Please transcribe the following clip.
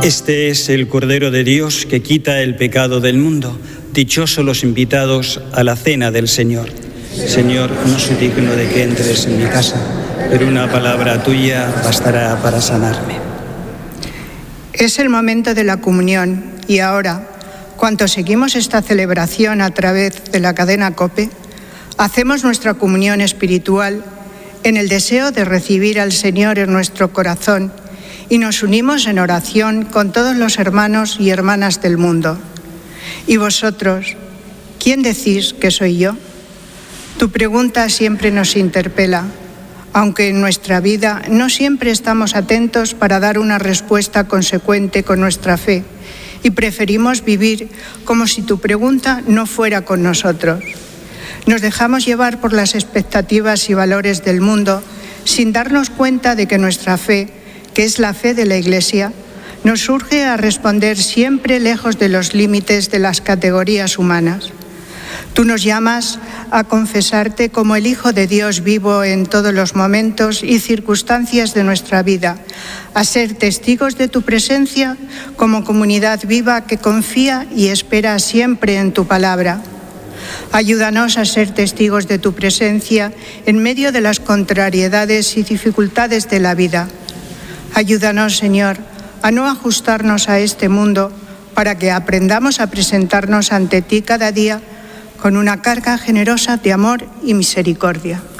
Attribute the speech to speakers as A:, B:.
A: Este es el Cordero de Dios que quita el pecado del mundo. Dichosos los invitados a la cena del Señor. Señor, no soy digno de que entres en mi casa, pero una palabra tuya bastará para sanarme.
B: Es el momento de la comunión y ahora, cuanto seguimos esta celebración a través de la cadena COPE, hacemos nuestra comunión espiritual en el deseo de recibir al Señor en nuestro corazón y nos unimos en oración con todos los hermanos y hermanas del mundo. ¿Y vosotros, quién decís que soy yo? Tu pregunta siempre nos interpela, aunque en nuestra vida no siempre estamos atentos para dar una respuesta consecuente con nuestra fe y preferimos vivir como si tu pregunta no fuera con nosotros. Nos dejamos llevar por las expectativas y valores del mundo sin darnos cuenta de que nuestra fe, que es la fe de la Iglesia, nos urge a responder siempre lejos de los límites de las categorías humanas. Tú nos llamas a confesarte como el Hijo de Dios vivo en todos los momentos y circunstancias de nuestra vida, a ser testigos de tu presencia como comunidad viva que confía y espera siempre en tu palabra. Ayúdanos a ser testigos de tu presencia en medio de las contrariedades y dificultades de la vida. Ayúdanos, Señor, a no ajustarnos a este mundo para que aprendamos a presentarnos ante ti cada día con una carga generosa de amor y misericordia.